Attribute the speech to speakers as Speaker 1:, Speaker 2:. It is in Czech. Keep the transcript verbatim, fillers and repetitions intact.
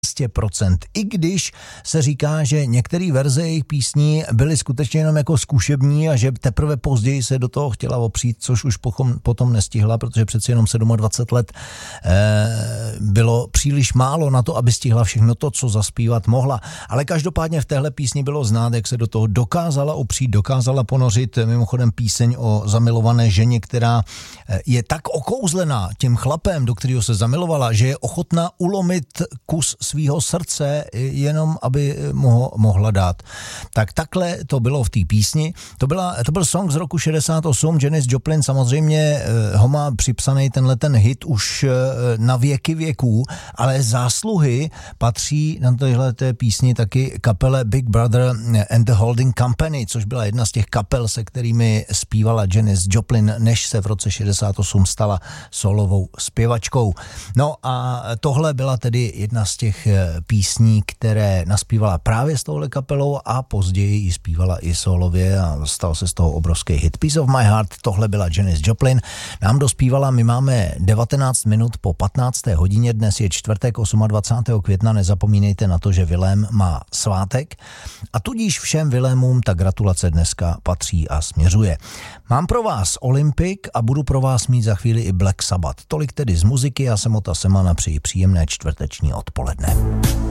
Speaker 1: sto procent. I když se říká, že některé verze jejich písní byly skutečně jenom jako zkušební a že teprve později se do toho chtěla opřít, což už potom, potom nestihla, protože přeci jenom dvacet sedm let eh, bylo příliš málo na to, aby stihla všechno to, co zaspívat mohla. Ale každopádně v téhle písni bylo znát, jak se do toho dokázala opřít, dokázala ponořit. Mimochodem píseň o zamilované ženě, která je tak okouzlená tím chlapem, do kterého se zamilovala, že je ochotná ulomit kus svýho srdce, jenom aby mu ho mohla dát. Tak takhle to bylo v té písni. To, byla, to byl song z roku šedesát osm. Janis Joplin samozřejmě ho má připsaný tenhle ten hit už na věky věků, ale zásluhy patří na téhle té písni taky kapele Big Brother and the Holding Company, což byla jedna z těch kapel, se kterými zpívala Janis Joplin, než se v roce šedesát osm stala solovou zpěvačkou. No a tohle byla tedy jedna z těch písní, které naspívala právě s touhle kapelou a později ji zpívala i solově a stal se z toho obrovský hit. Piece of My Heart, tohle byla Janis Joplin. Nám dospívala, my máme devatenáct minut po patnácté hodině, dnes je čtvrtek dvacátého osmého května, nezapomínejte na to, že Vilém má svátek a tudíž všem Vilémům ta gratulace dneska patří a směřuje. Mám pro vás Olympic a budu pro vás mít za chvíli i Black Sabbath. Tolik tedy z muziky, já jsem Ota Semana, přeji příjemné čtvrteční odpoledne.